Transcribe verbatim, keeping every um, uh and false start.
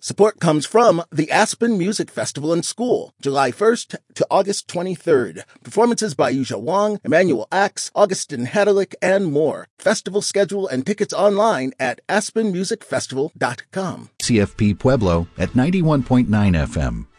Support comes from the Aspen Music Festival and School, July first to August twenty-third. Performances by Yuzha Wang, Emmanuel Axe, Augustin Hadalick, and more. Festival schedule and tickets online at aspen music festival dot com. C F P Pueblo at ninety-one point nine F M.